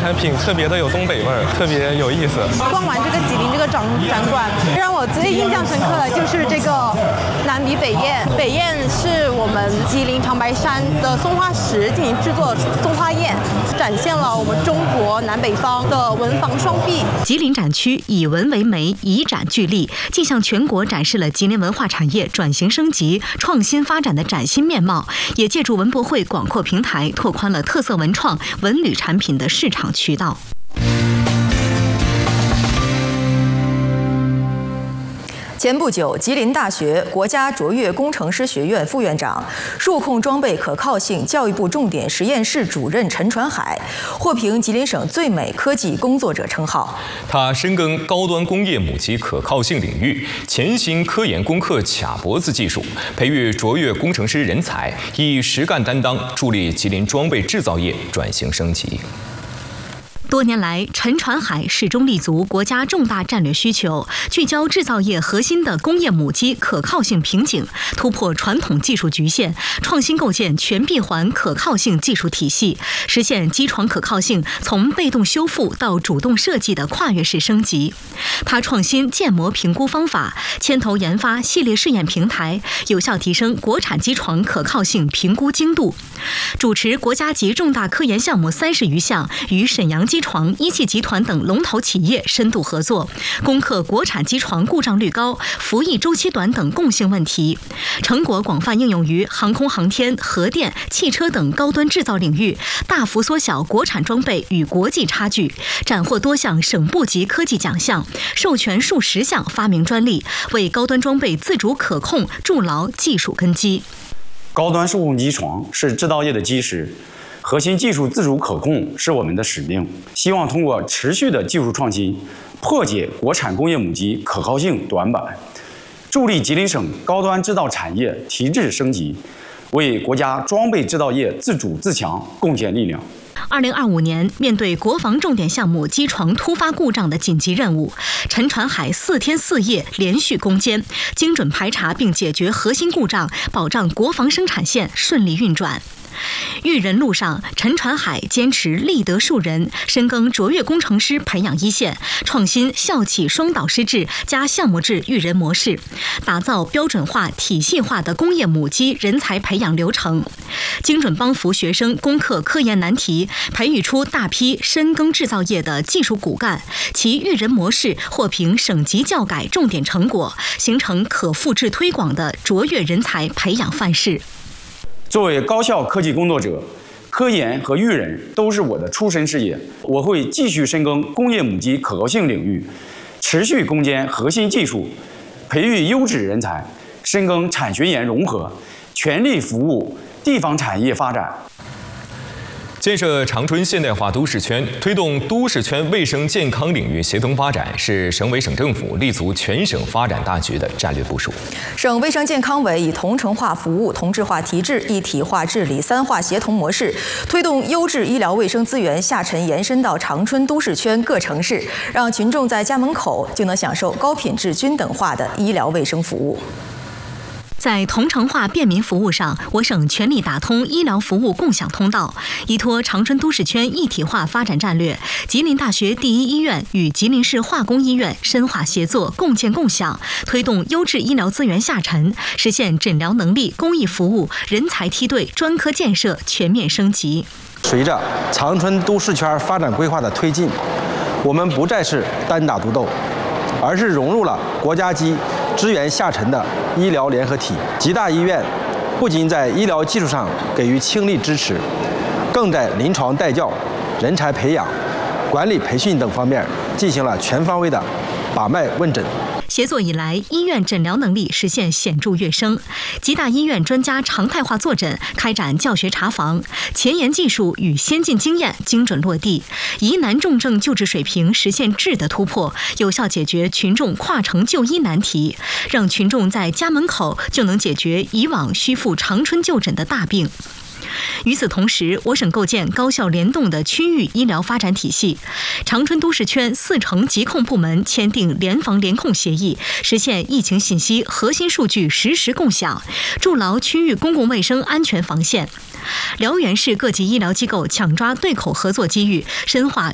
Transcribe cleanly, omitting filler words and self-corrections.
产品特别的有东北味儿，特别有意思。 逛完这个吉林这个展馆，让我最印象深刻的就是这个南鼻北燕。北燕是我们吉林长白山的松花石进行制作的松花燕，展现了我们中国南北方的文房双璧。 吉林展区以文为媒，以展聚力，既向全国展示了吉林文化产业转型升级、创新发展的崭新面貌，也借助文博会广阔平台，拓宽了特色文创、文旅产品的市场渠道。 前不久，吉林大学国家卓越工程师学院副院长、数控装备可靠性教育部重点实验室主任陈传海获评吉林省最美科技工作者称号。 他深耕高端工业母机可靠性领域，潜心科研攻克卡脖子技术，培育卓越工程师人才，以实干担当助力吉林装备制造业转型升级。 多年来，陈传海始终立足国家重大战略需求，聚焦制造业核心的工业母机可靠性瓶颈，突破传统技术局限，创新构建全闭环可靠性技术体系，实现机床可靠性从被动修复到主动设计的跨越式升级。他创新建模评估方法，牵头研发系列试验平台，有效提升国产机床可靠性评估精度。主持国家级重大科研项目30余项，与沈阳机床、一汽集团等龙头企业深度合作，攻克国产机床故障率高、服役周期短等共性问题，成果广泛应用于航空航天、核电、汽车等高端制造领域，大幅缩小国产装备与国际差距，斩获多项省部级科技奖项，授权数10项发明专利，为高端装备自主可控筑牢技术根基。 高端数控机床是制造业的基石，核心技术自主可控是我们的使命。希望通过持续的技术创新，破解国产工业母机可靠性短板，助力吉林省高端制造产业提质升级，为国家装备制造业自主自强贡献力量。 2025年，面对国防重点项目机床突发故障的紧急任务，陈传海4天4夜连续攻坚，精准排查并解决核心故障，保障国防生产线顺利运转。育人路上，陈传海坚持立德树人，深耕卓越工程师培养一线，创新校企双导师制加项目制育人模式，打造标准化、体系化的工业母机人才培养流程，精准帮扶学生攻克科研难题，培育出大批深耕制造业的技术骨干。其育人模式获评省级教改重点成果，形成可复制推广的卓越人才培养范式。 作为高校科技工作者，科研和育人都是我的出身事业。我会继续深耕工业母机可靠性领域，持续攻坚核心技术，培育优质人才，深耕产学研融合，全力服务地方产业发展。 建设长春现代化都市圈，推动都市圈卫生健康领域协同发展，是省委省政府立足全省发展大局的战略部署。 省卫生健康委以同城化服务、同质化提质、一体化治理3化协同模式，推动优质医疗卫生资源下沉延伸到长春都市圈各城市，让群众在家门口就能享受高品质均等化的医疗卫生服务。 在同城化便民服务上，我省全力打通医疗服务共享通道，依托长春都市圈一体化发展战略，吉林大学第一医院与吉林市化工医院深化协作，共建共享，推动优质医疗资源下沉，实现诊疗能力、公益服务、人才梯队、专科建设全面升级。 随着长春都市圈发展规划的推进，我们不再是单打独斗，而是融入了国家级支援下沉的医疗联合体。吉大医院不仅在医疗技术上给予倾力支持，更在临床带教、人才培养、管理培训等方面进行了全方位的把脉问诊。 协作以来，医院诊疗能力实现显著跃升。吉大医院专家常态化坐诊，开展教学查房，前沿技术与先进经验精准落地，疑难重症救治水平实现质的突破，有效解决群众跨城就医难题，让群众在家门口就能解决以往需赴长春就诊的大病。与此同时，我省构建高效联动的区域医疗发展体系，长春都市圈4城疾控部门签订联防联控协议，实现疫情信息核心数据实时共享，筑牢区域公共卫生安全防线。辽源市各级医疗机构抢抓对口合作机遇，深化